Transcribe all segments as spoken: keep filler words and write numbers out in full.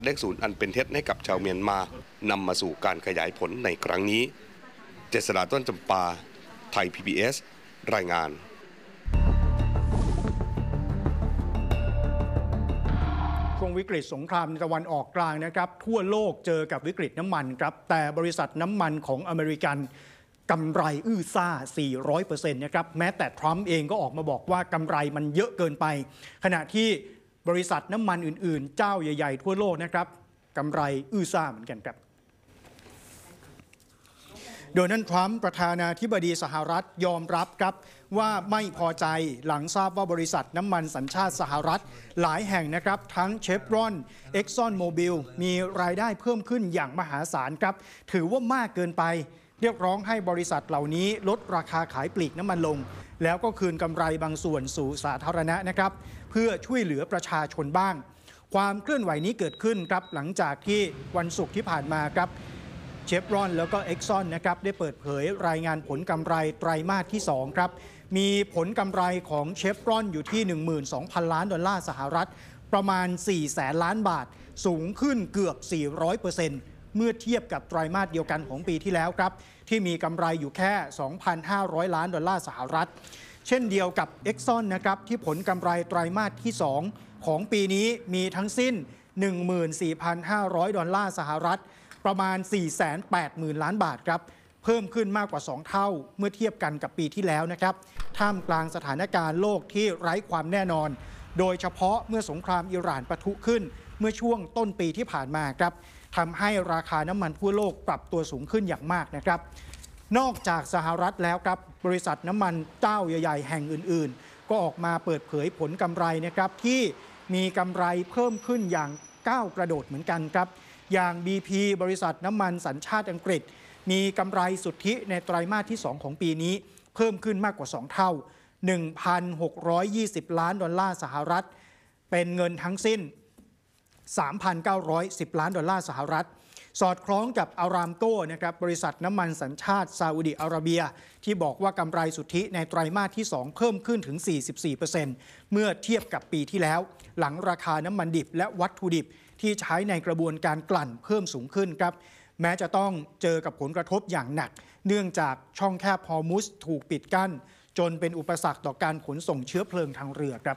เลขศูนย์อันเป็นเท็จให้กับชาวเมียนมานำมาสู่การขยายผลในครั้งนี้เจษฎาต้นจำปาไทย พี บี เอส รายงานช่วงวิกฤตสงครามในตะวันออกกลางนะครับทั่วโลกเจอกับวิกฤตน้ำมันครับแต่บริษัทน้ำมันของอเมริกันกำไรอื้อซ่า สี่ร้อยเปอร์เซ็นต์ นะครับแม้แต่ทรัมป์เองก็ออกมาบอกว่ากำไรมันเยอะเกินไปขณะที่บริษัทน้ำมันอื่นๆเจ้าใหญ่ๆทั่วโลกนะครับกำไรอื้อซ่าเหมือนกันครับโดนัลด์ทรัมป์ประธานาธิบดีสหรัฐยอมรับครับว่าไม่พอใจหลังทราบว่าบริษัทน้ำมันสัญชาติสหรัฐหลายแห่งนะครับทั้งเชฟรอนเอ็กซอนโมบิลมีรายได้เพิ่มขึ้นอย่างมหาศาลครับถือว่ามากเกินไปเรียกร้องให้บริษัทเหล่านี้ลดราคาขายปลีกน้ำมันลงแล้วก็คืนกำไรบางส่วนสู่สาธารณะนะครับเพื่อช่วยเหลือประชาชนบ้างความเคลื่อนไหวนี้เกิดขึ้นครับหลังจากที่วันศุกร์ที่ผ่านมาครับเชฟรอนแล้วก็เอ็กซอนนะครับได้เปิดเผยรายงานผลกำไรไตรมาสที่สองครับมีผลกำไรของเชฟรอนอยู่ที่ หนึ่งหมื่นสองพัน ล้านดอลลาร์สหรัฐประมาณสี่แสนล้านบาทสูงขึ้นเกือบ สี่ร้อยเปอร์เซ็นต์ เมื่อเทียบกับไตรมาสเดียวกันของปีที่แล้วครับที่มีกำไรอยู่แค่ สองพันห้าร้อย ล้านดอลลาร์สหรัฐเช่นเดียวกับ Exxon นะครับที่ผลกำไรไตรมาสที่สองของปีนี้มีทั้งสิ้น หนึ่งหมื่นสี่พันห้าร้อย ดอลลาร์สหรัฐประมาณ สี่แสนแปดหมื่น ล้านบาทครับเพิ่มขึ้นมากกว่าสองเท่าเมื่อเทียบกันกับปีที่แล้วนะครับท่ามกลางสถานการณ์โลกที่ไร้ความแน่นอนโดยเฉพาะเมื่อสงครามอิหร่านปะทุขึ้นเมื่อช่วงต้นปีที่ผ่านมาครับทำให้ราคาน้ำมันทั่วโลกปรับตัวสูงขึ้นอย่างมากนะครับนอกจากสหรัฐแล้วครับบริษัทน้ำมันเจ้าใหญ่ๆแห่งอื่นๆก็ออกมาเปิดเผยผลกำไรนะครับที่มีกำไรเพิ่มขึ้นอย่างก้าวกระโดดเหมือนกันครับอย่าง บี พี บริษัทน้ำมันสัญชาติอังกฤษมีกำไรสุทธิในไตรมาสที่สองของปีนี้เพิ่มขึ้นมากกว่าสองเท่า หนึ่งพันหกร้อยยี่สิบ ล้านดอลลาร์สหรัฐเป็นเงินทั้งสิ้น สามพันเก้าร้อยสิบ ล้านดอลลาร์สหรัฐสอดคล้องกับอารามโกนะครับบริษัทน้ำมันสัญชาติซาอุดิอาระเบียที่บอกว่ากำไรสุทธิในไตรมาสที่สองเพิ่มขึ้นถึง สี่สิบสี่เปอร์เซ็นต์ เมื่อเทียบกับปีที่แล้วหลังราคาน้ำมันดิบและวัตถุดิบที่ใช้ในกระบวนการกลั่นเพิ่มสูงขึ้นครับแม้จะต้องเจอกับผลกระทบอย่างหนักเนื่องจากช่องแคบฮอร์มุซถูกปิดกั้นจนเป็นอุปสรรคต่อการขนส่งเชื้อเพลิงทางเรือครับ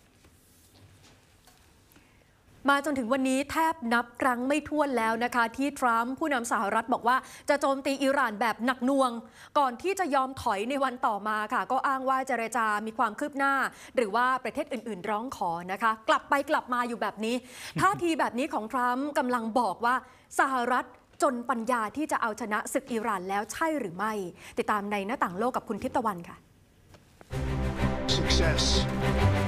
มาจนถึงวันนี้แทบนับครั้งไม่ถ้วนแล้วนะคะที่ทรัมป์ผู้นำสหรัฐบอกว่าจะโจมตีอิหร่านแบบหนักหน่วงก่อนที่จะยอมถอยในวันต่อมาค่ะก็อ้างว่าเจรจามีความคืบหน้าหรือว่าประเทศอื่นๆร้องขอนะคะกลับไปกลับมาอยู่แบบนี้ท่าทีแบบนี้ของทรัมป์กำลังบอกว่าสหรัฐจนปัญญาที่จะเอาชนะศึกอิหร่านแล้วใช่หรือไม่ติดตามในหน้าต่างโลกกับคุณทิพย์ตะวันค่ะ Success